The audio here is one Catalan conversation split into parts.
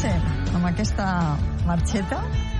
Montse, amb aquesta marxeta,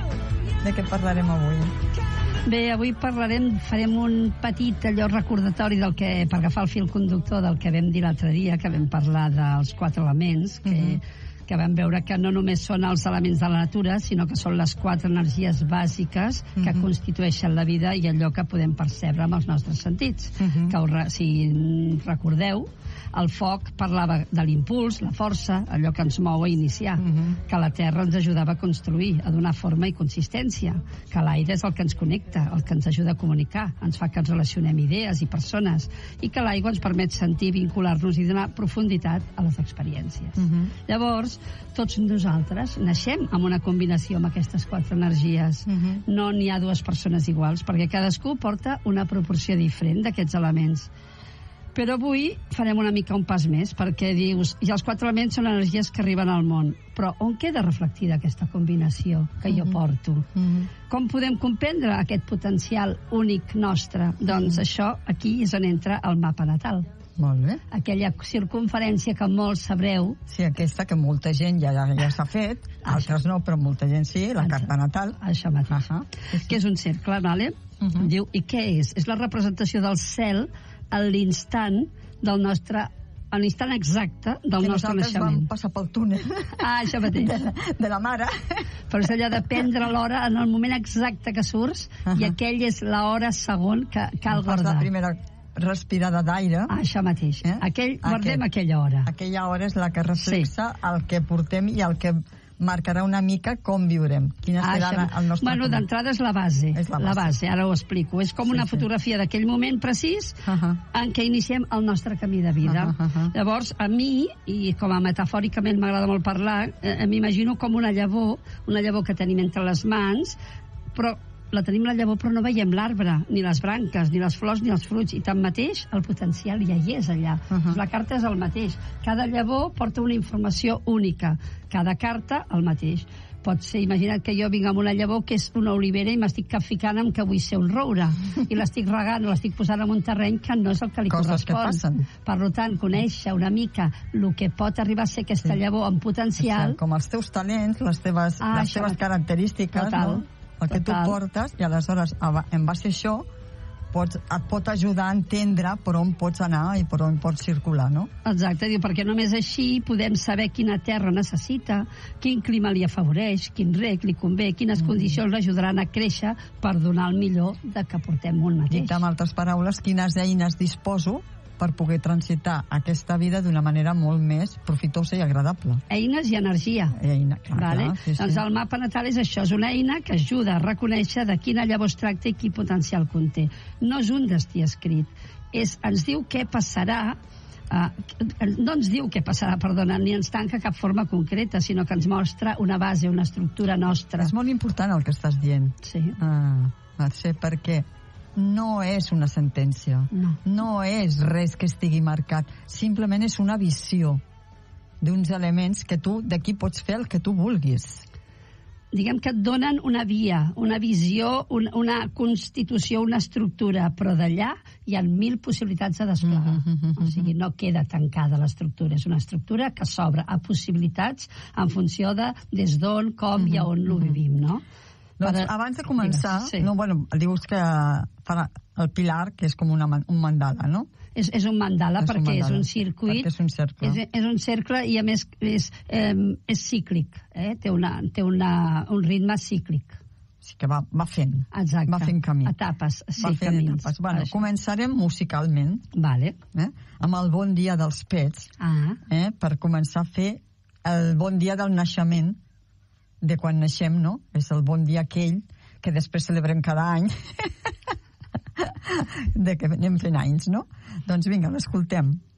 de què parlarem avui? Bé, avui farem un petit recordatori del que, per agafar el fil conductor del que vam dir l'altre dia, que vam parlar dels 4 elements, que vam veure que no només són els elements de la natura, sinó que són les 4 energies bàsiques que constitueixen la vida i allò que podem percebre amb els nostres sentits. Que, si recordeu, el foc parlava de l'impuls, la força, allò que ens mou a iniciar, que la terra ens ajudava a construir, a donar forma i consistència, que l'aire és el que ens connecta, el que ens ajuda a comunicar, ens fa que ens relacionem idees i persones, i que l'aigua ens permet sentir, vincular-nos i donar profunditat a les experiències. Llavors, tots nosaltres naixem amb una combinació amb aquestes 4 energies. No n'hi ha 2 persones iguals, perquè cadascú porta una proporció diferent d'aquests elements. Però avui farem una mica un pas més, perquè dius, i els 4 elements són energies que arriben al món, però on queda reflectida aquesta combinació que jo porto? Com podem comprendre aquest potencial únic nostre? Doncs això, aquí és on entra el mapa natal. Molt bé. Aquella circunferència que molts sabreu. Sí, aquesta que molta gent ja s'ha fet, altres no, però molta gent sí, la carta natal. Això mateix. Que és un cercle, vale? Diu, i què és? És la representació del cel a l'instant del nostre, a l'instant exacte del nostre naixement. Que nosaltres vam passar pel túnel. Això mateix. De la mare. Però és allò de prendre l'hora en el moment exacte que surts, i aquell és l'hora segon que cal guardar. La primera respirada d'aire. Això mateix. Guardem aquella hora. Aquella hora és la que reflexa el que portem i el que marcarà una mica com viurem. Quina serà el nostre... Bueno, d'entrada és la base. La base, ara ho explico. És com una fotografia d'aquell moment precís en què iniciem el nostre camí de vida. Llavors, a mi, i com a metafòricament m'agrada molt parlar, m'imagino com una llavor que tenim entre les mans, però la tenim la llavor, però no veiem l'arbre, ni les branques, ni les flors, ni els fruits, i tanmateix el potencial ja hi és allà. La carta és el mateix. Cada llavor porta una informació única. Cada carta el mateix. Pot ser, imagina't que jo vinc amb una llavor que és una olivera i m'estic capficant amb que vull ser un roure, i l'estic regant, l'estic posant en un terreny que no és el que li correspon. Per tant, conèixer una mica el que pot arribar a ser aquesta llavor en potencial. Com els teus talents, les teves característiques, no? El que tu portes, i aleshores en base a això et pot ajudar a entendre per on pots anar i per on pots circular, no? Exacte, perquè només així podem saber quina terra necessita, quin clima li afavoreix, quin reg li convé, quines condicions l'ajudaran a créixer per donar el millor de que portem un mateix. Dit amb altres paraules, quines eines disposo per poder transitar aquesta vida d'una manera molt més profitosa i agradable. Eines i energia. Doncs el mapa natal és això, és una eina que ajuda a reconèixer de quina llavor es tracta i quin potencial conté. No és un destí escrit, ens diu què passarà, no ens diu què passarà, perdona, ni ens tanca cap forma concreta, sinó que ens mostra una base, una estructura nostra. És molt important el que estàs dient. Sí. Mercè, perquè no és una sentència, no és res que estigui marcat, simplement és una visió d'uns elements que tu d'aquí pots fer el que tu vulguis. Diguem que et donen una via, una visió, una constitució, una estructura, però d'allà hi ha 1000 possibilitats de desplegar. O sigui, no queda tancada l'estructura, és una estructura que s'obre a possibilitats en funció de des d'on, com i a on ho vivim, no? Doncs abans de començar, dius que farà el pilar, que és com un mandala, no? És un mandala perquè és un circuit. Perquè és un cercle. És un cercle i a més és cíclic, té un ritme cíclic. Sí que va fent. Exacte. Va fent camí. Etapes, camins. Bueno, començarem musicalment. Vale. Amb el Bon dia dels Pets. Per començar a fer el bon dia del naixement, de quan naixem, no? És el bon dia aquell que després celebrem cada any de que anem fent anys, no? Doncs vinga, l'escoltem.